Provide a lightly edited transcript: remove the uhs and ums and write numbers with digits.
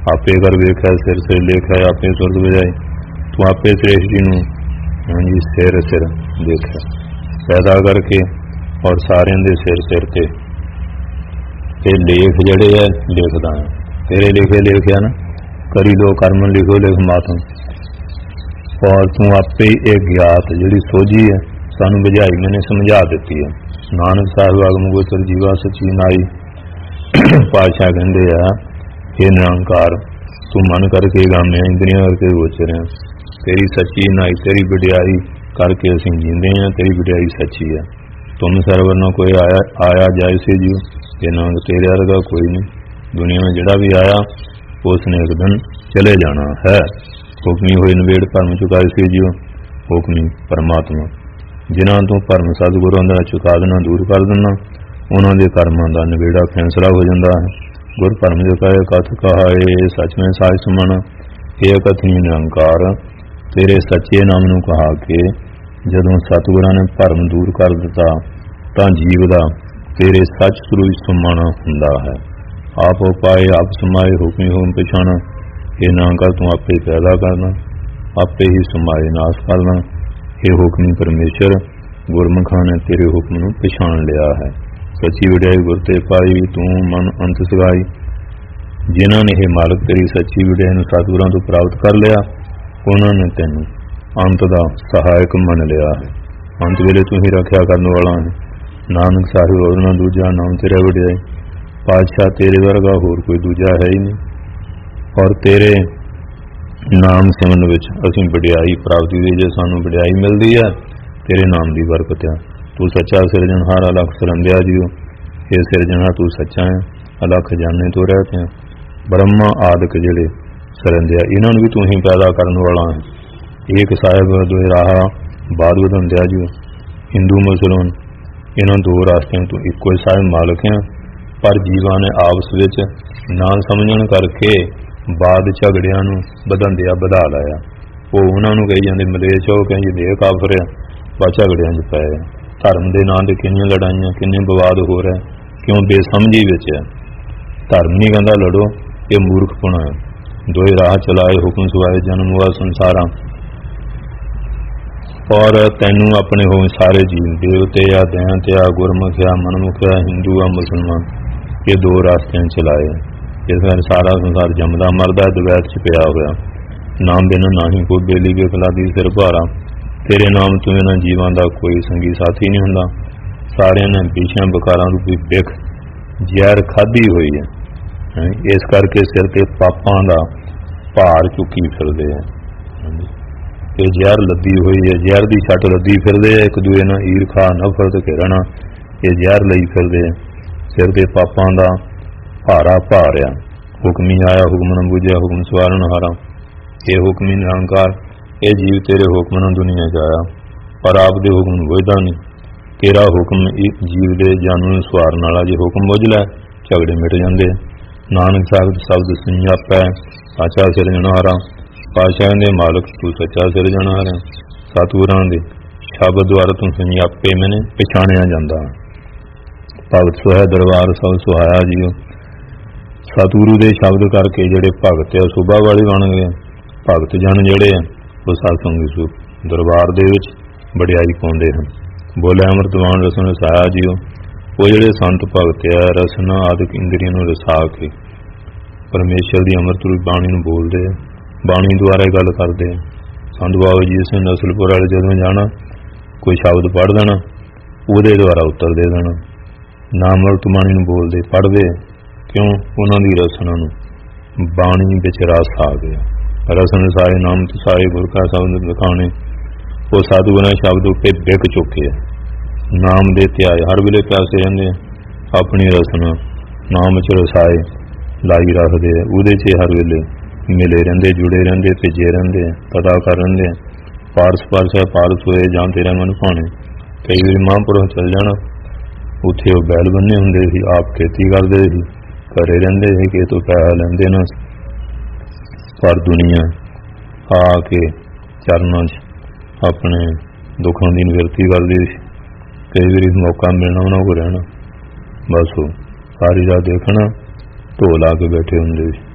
आपे कर वेख्या सिर सिर लेख्या आपे सुरग बजाई। तू आपे श्रेष्ठ जी नूं हाँ जी सिर सिर देखा पैदा करके और सारिਆਂ ਦੇ सिर सिर ते लेख जड़े है लिखदा है तेरे लिखे लिखिया ना करी लो कर्म लिखो लिख मातम। और तू आपे एक ज्ञात जिहड़ी सोझी है सानू बुझाई मैंने समझा दी है। नानक साहिब आगम गोचर जीवा सची नाई पातशाह कहंदे आ हे निरंकार तू मन करके गामे इंद्रियां करके गोचर है तेरी सच्ची नाई तेरी वडियाई करके असीं जींदे हैं तेरी वडियाई सच्ची है। तुम सरवर न कोई आया जाए से जीव ये नाम तेरे वर्गा कोई नहीं दुनिया में जड़ा भी आया उसने एक दिन चले जाना है। हुक्मी हुई नवेड़ भरम चुकाए से जीव हुक्मी परमात्मा जिन्हां तो भरम सतगुरां दा चुका देना दूर कर देना उन्हां दे कर्मां दा नवेड़ा फैसला हो जाता है। गुर भरम चुकाए कथ कहा सच में साज सुमन ये कथनी निरंकार तेरे सच्चे नाम नूं कहा के जदों सतगुरां ने भरम दूर कर दिता तां जीव दा तेरे सच सरूज सुमन हुंदा है। आप उपाए आप समाए हुक्मी होम पछाणा ये निरंकार तू आपे पैदा करना आपे ही समाए नाश करना। ये हुक्मी परमेश्वर गुरमुखां ने तेरे हुक्म नूं पछाण लिया है। सच्ची वडियाई गुर ते पाई तू मन अंत सगाई जिन्हां ने हे मालक तेरी सच्ची वडियाई नूं सतगुरां तों प्राप्त कर लिया उन्हां ने तैनूं अंत दा सहायक मन लिया है। अंत वेले तू ही रखिया करन वाला है। नानक साहिब और दूजा नाम तेरा वडियाई पातशाह तेरे वर्गा होर कोई दूजा है ही नहीं। और तेरे नाम सिमरन विच असीं वडियाई प्राप्ति दे जे सानूं वडियाई मिलदी है तेरे नाम दी बरकत है। तू सच्चा सिरजनहार अलख सरंदिया जीओ हे सिरजनहार तू सच्चा है अलख जाने तो रहते हैं। ब्रह्मा आदि जिहड़े सरंदिया इन्हां नूं भी तू ही पैदा करन वाला है। एक साहिब दोए राह बाद वधांदिया जीओ हिंदू मुसलमान इन्हां दो रास्तियां तू इक्को ही साहिब मालक है। पर जीवां ने आपस विच ना समझण करके बाद झगड़ियां नूं वधांदिया वधा लाया। वो उन्हां नूं कही जांदे मलेच हो कहीं देह काफर है पर झगड़ियां च पए धर्म दे नां ते किन्नियां लड़ाइयां किन्ने विवाद हो रहे क्यों बेसमझी विच है। धर्म नहीं कहंदा लड़ो ये मूर्खपना है। दोए राह चलाए हुक्म सुआए जन्म हुआ संसारा और तैनू अपने हो सारे जीव देवते या दैंत या गुरमुख या मनमुख या हिंदू या मुसलमान ये दो रास्ते चलाए जिस सारा संसार जमदा मरदा द्वैत च पिया होया। नाम बिना ना ही कोई बेली बेखलादी सिर भारा तेरे नाम तो इन्हां जीवां दा कोई संगी साथी नहीं हुंदा। सारियां ने विषयां बकारां रूपी बिख जहर खाधी हुई है इस करके सिर ते पापां दा भार चुकी फिरदे है। ये जहर लद्दी हुई है जहर की छट लद्दी फिरदे एक दूए नाल ईरखा नफरत घिरना ये जहर लई फिरदे सिर ते पापां दा भारा भारिया। हुक्मी आया हुक्म न बुझिया हुक्म सवारन हारा ये हुक्मी निरंकार ये जीव तेरे हुक्म न दुनिया च आया पर आप दे हुक्म नूं बुझदा नहीं। तेरा हुक्म जीव दे जान नूं सवारन वाला जे हुक्म बुझ लै झगड़े मिट जांदे। नानक साहिब शब्द संजापै साचा सिरजनहारा पातशाह दे मालक तू सच्चा सिरजनहार है। सतगुरां दे शब्द द्वारा तू संजापे मैंने पछाणिया जांदा। भगत सुहाय दरबार सब सुहाया जीओ सतगुरु दे शब्द करके जिहड़े भगत है सुबह वाले बन गए। भगत जन जिहड़े वो सतसंग दरबार दे विच वडियाई पाउंदे हन। बोले अमृतवान रसन रसाया जीओ वो जिहड़े संत भगत है रसना आदिक इंद्रियां नूं रसा के परमेश्वर दी अमृत रूपी बाणी नूं बोलदे बाणी द्वारा गल करदे। संत बाबा जी सिंह नसलपुर वाले जदों जाना कोई शब्द पढ़ देना उहदे द्वारा उत्तर दे देना। नाम अमृत बाणी नूं बोलदे पढ़दे क्यों उन्हां दी रसना नूं बाणी विच रस आ गया। रसन सारे नाम सारे गुर का शब्द दिखाने वो सतगुरां शब्द उत्ते बिक चुके है। नाम दे ध्याए हर वेले प्यासे रहिंदे अपनी रसना नाम च रसाए लाई रखदे उहदे च हर वेले मिले रहिंदे जुड़े रहिंदे भिजे रहिंदे पता कर रहिंदे। पारस पारस है पारस होए जां तेरा मन भाणे। कई वारी महापुरुष चल जाना उत्थे वो बैल बन्ने हुंदे सी आप खेती करदे सी घरे रहिंदे सी कि तो पैसा लैंदे ना पर दुनिया आके चरनां च अपने दुखां दी निवृत्ति करदी सी। कई बारी मौका मिलना उन्हां कोल रहना बस वो सारी रात देखना ढो ला के बैठे हुंदे सी।